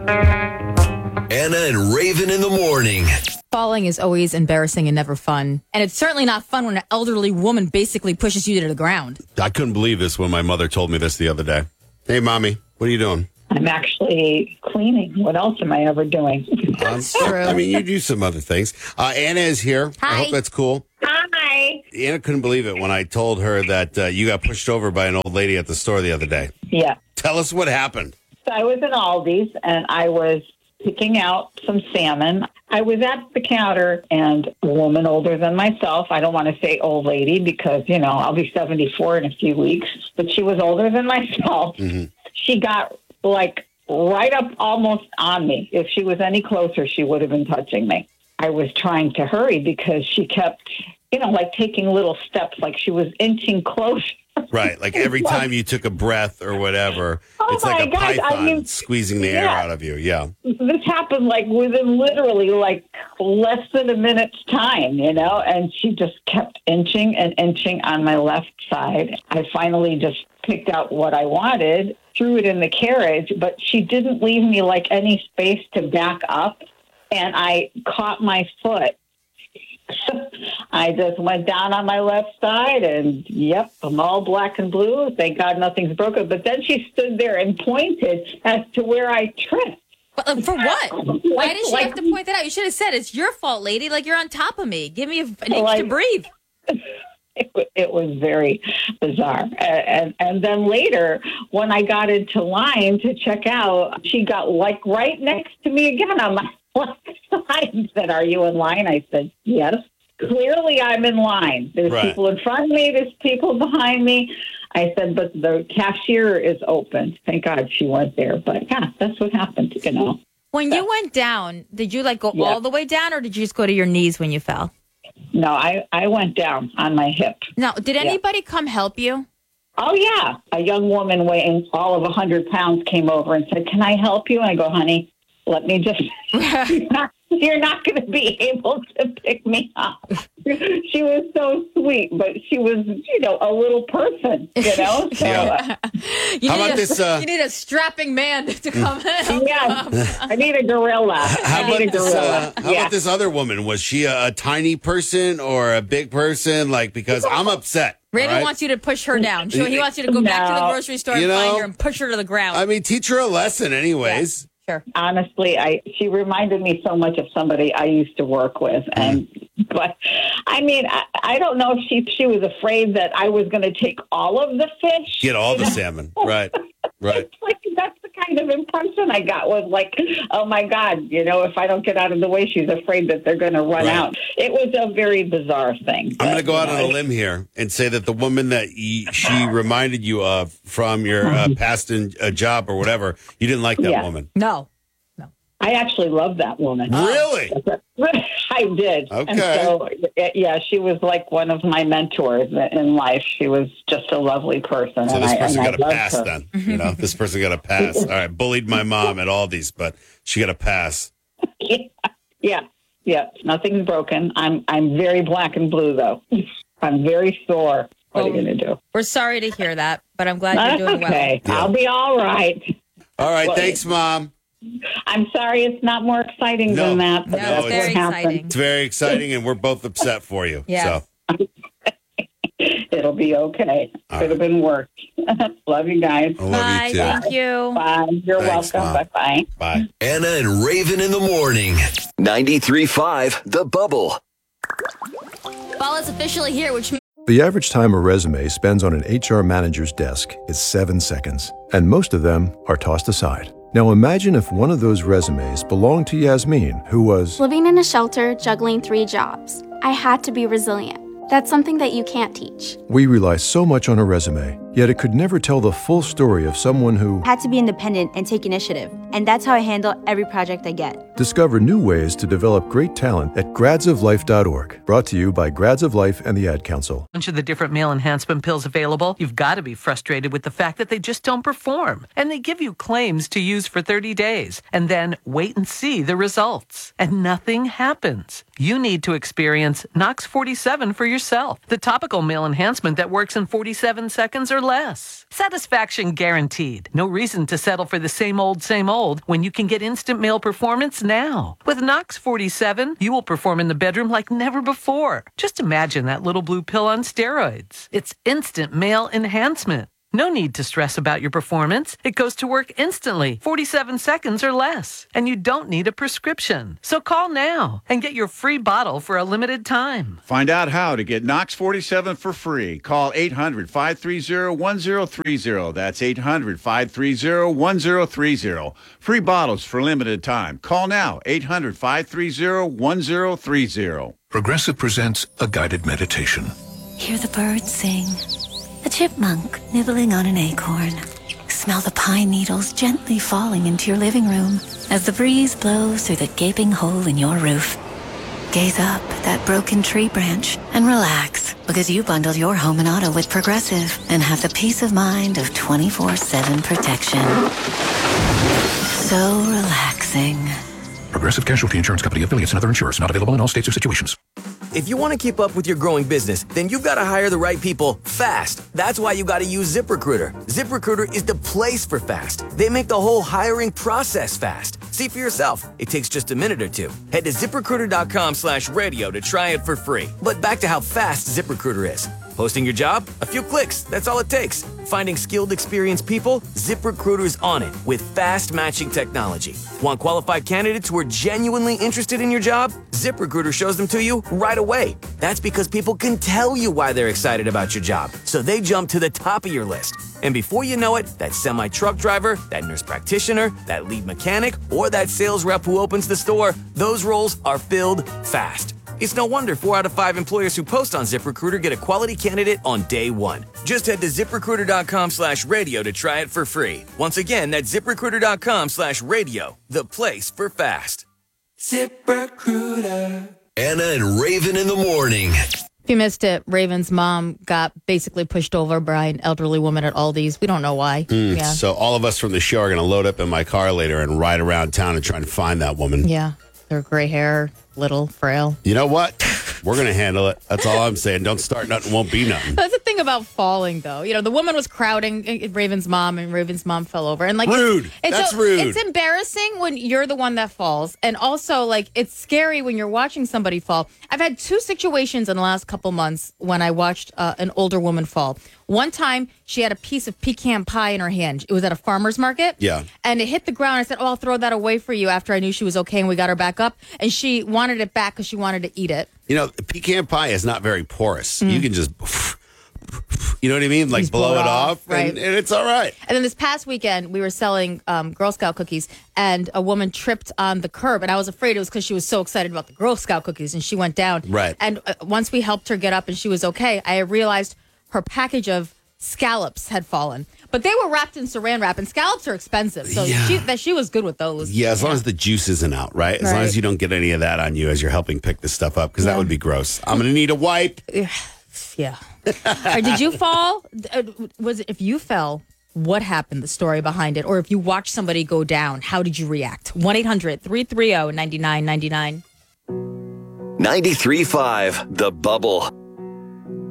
Anna and Raven in the morning. Falling is always embarrassing and never fun. And it's certainly not fun when an elderly woman basically pushes you to the ground. I couldn't believe this when my mother told me this the other day. Hey, Mommy, what are you doing? I'm actually cleaning. What else am I ever doing? That's true. I mean, you do some other things. Anna is here. Hi. I hope that's cool. Hi. Anna couldn't believe it when I told her that you got pushed over by an old lady at the store the other day. Yeah. Tell us what happened. So I was in Aldi's and I was picking out some salmon. I was at the counter and a woman older than myself, I don't want to say old lady because, I'll be 74 in a few weeks, but she was older than myself. Mm-hmm. She got right up almost on me. If she was any closer, she would have been touching me. I was trying to hurry because she kept, taking little steps, like she was inching closer. Right, like every time you took a breath or whatever, it's like a gosh, python squeezing the air out of you. Yeah. This happened within literally less than a minute's time, and she just kept inching and inching on my left side. I finally just picked out what I wanted, threw it in the carriage, but she didn't leave me any space to back up, and I caught my foot. I just went down on my left side and, yep, I'm all black and blue. Thank God nothing's broken. But then she stood there and pointed as to where I tripped. For what? Why did she have to point that out? You should have said, it's your fault, lady. You're on top of me. Give me an inch to breathe. It was very bizarre. And then later, when I got into line to check out, she got right next to me again on my left side and said, "Are you in line?" I said, "Yes." Clearly, I'm in line. There's people in front of me. There's people behind me. I said, but the cashier is open. Thank God she went there. But yeah, that's what happened, When you went down, did you go all the way down or did you just go to your knees when you fell? No, I went down on my hip. Now, did anybody come help you? Oh, yeah. A young woman weighing all of 100 pounds came over and said, "Can I help you?" And I go, "Honey, let me just, you're not going to be able to pick me up." She was so sweet, but she was, a little person, So, you need a strapping man to come help. Yes, I need a gorilla. How about this other woman? Was she a tiny person or a big person? Because I'm upset. Raven wants you to push her down. He wants you to go back to the grocery store and find her and push her to the ground. I mean, teach her a lesson anyways. Yeah. Sure. Honestly, she reminded me so much of somebody I used to work with, but I mean, I don't know if she was afraid that I was going to take all of the fish, get all the salmon, right? That's the kind of impression I got was oh my God, if I don't get out of the way, she's afraid that they're going to run out. It was a very bizarre thing. I'm going to go out on a limb here and say that the woman that she reminded you of from your past job or whatever, you didn't like that woman. No. I actually love that woman. Really? I did. Okay. And so, she was one of my mentors in life. She was just a lovely person. So this person got a pass her. then. This person got a pass. All right. Bullied my mom at Aldi's, but she got a pass. Yeah. Nothing's broken. I'm very black and blue, though. I'm very sore. What are you going to do? We're sorry to hear that, but I'm glad you're doing well. Okay. Yeah. I'll be all right. All right. Thanks, Mom. I'm sorry it's not more exciting than that. But it's very exciting. It's very exciting, and we're both upset for you. Yeah. So. It'll be okay. Could have been worse. Love you guys. I love Bye. you too. Thank you. Bye. You're welcome. Mom. Bye-bye. Bye. Anna and Raven in the morning. 93.5 The Bubble. Fall is officially here, which means The average time a resume spends on an HR manager's desk is 7 seconds, and most of them are tossed aside. Now imagine if one of those resumes belonged to Yasmin, who was living in a shelter, juggling 3 jobs. I had to be resilient. That's something that you can't teach. We rely so much on a resume, yet it could never tell the full story of someone who had to be independent and take initiative. And that's how I handle every project I get. Discover new ways to develop great talent at gradsoflife.org. Brought to you by Grads of Life and the Ad Council. Bunch of the different meal enhancement pills available, you've got to be frustrated with the fact that they just don't perform. And they give you claims to use for 30 days and then wait and see the results. And nothing happens. You need to experience Knox 47 for yourself, the topical meal enhancement that works in 47 seconds or less. Satisfaction guaranteed. No reason to settle for the same old when you can get instant mail performance now. With Knox 47, you will perform in the bedroom like never before. Just imagine that little blue pill on steroids. It's instant mail enhancement. No need to stress about your performance. It goes to work instantly, 47 seconds or less. And you don't need a prescription. So call now and get your free bottle for a limited time. Find out how to get Knox 47 for free. Call 800-530-1030. That's 800-530-1030. Free bottles for limited time. Call now, 800-530-1030. Progressive presents a guided meditation. Hear the birds sing. A chipmunk nibbling on an acorn. Smell the pine needles gently falling into your living room as the breeze blows through the gaping hole in your roof. Gaze up at that broken tree branch and relax because you bundled your home and auto with Progressive and have the peace of mind of 24/7 protection. So relaxing. Progressive Casualty Insurance Company, affiliates, and other insurers. Not available in all states or situations. If you want to keep up with your growing business, then you've got to hire the right people fast. That's why you got to use ZipRecruiter. ZipRecruiter is the place for fast. They make the whole hiring process fast. See for yourself. It takes just a minute or two. Head to ZipRecruiter.com/radio to try it for free. But back to how fast ZipRecruiter is. Posting your job? A few clicks. That's all it takes. Finding skilled, experienced people? ZipRecruiter's on it with fast matching technology. Want qualified candidates who are genuinely interested in your job? ZipRecruiter shows them to you right away. That's because people can tell you why they're excited about your job, so they jump to the top of your list. And before you know it, that semi-truck driver, that nurse practitioner, that lead mechanic, or that sales rep who opens the store, those roles are filled fast. It's no wonder 4 out of 5 employers who post on ZipRecruiter get a quality candidate on day one. Just head to ZipRecruiter.com/radio to try it for free. Once again, that's ZipRecruiter.com/radio, the place for fast. ZipRecruiter. Anna and Raven in the morning. If you missed it, Raven's mom got basically pushed over by an elderly woman at Aldi's. We don't know why. Yeah. So all of us from the show are going to load up in my car later and ride around town and try and find that woman. Yeah. Their gray hair, little, frail. You know what? We're going to handle it. That's all I'm saying. Don't start nothing, won't be nothing. That's the thing about falling, though. You know, the woman was crowding Raven's mom, and Raven's mom fell over. And rude. That's rude. It's embarrassing when you're the one that falls. And also, it's scary when you're watching somebody fall. I've had 2 situations in the last couple months when I watched an older woman fall. One time, she had a piece of pecan pie in her hand. It was at a farmer's market. Yeah. And it hit the ground. I said, I'll throw that away for you after I knew she was okay, and we got her back up. And she wanted it back because she wanted to eat it. You know, pecan pie is not very porous. You can just, you know what I mean? Blow it off, right. and it's all right. And then this past weekend, we were selling Girl Scout cookies, and a woman tripped on the curb. And I was afraid it was because she was so excited about the Girl Scout cookies, and she went down. Right. And once we helped her get up and she was okay, I realized her package of scallops had fallen. But they were wrapped in saran wrap, and scallops are expensive. So she was good with those. Yeah, as long as the juice isn't out, right? As long as you don't get any of that on you as you're helping pick this stuff up, because that would be gross. I'm going to need a wipe. Yeah. Or did you fall? Was it, if you fell, what happened, the story behind it? Or if you watched somebody go down, how did you react? 1-800-330-9999. 93.5 The Bubble.